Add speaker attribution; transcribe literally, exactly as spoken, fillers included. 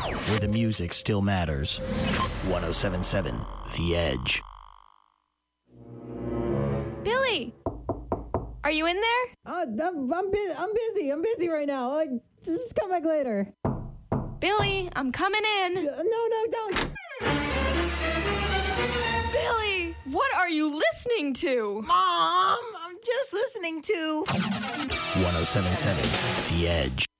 Speaker 1: where the music still matters. one oh seven point seven The Edge.
Speaker 2: Billy! Are you in there?
Speaker 3: Uh, I'm, I'm, bu- I'm busy. I'm busy right now. Like, just come back later.
Speaker 2: Billy, I'm coming in.
Speaker 3: Uh, no, no, don't.
Speaker 2: Billy, what are you listening to?
Speaker 4: Mom, I'm just listening to
Speaker 1: one oh seven point seven The Edge.